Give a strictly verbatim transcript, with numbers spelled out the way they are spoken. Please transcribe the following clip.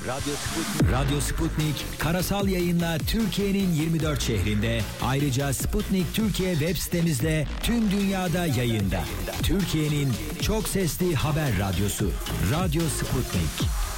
Radyo Sputnik. Radyo Sputnik karasal yayınla Türkiye'nin yirmi dört şehrinde, ayrıca Sputnik Türkiye web sitemizde tüm dünyada yayında. Türkiye'nin çok sesli haber radyosu Radyo Sputnik.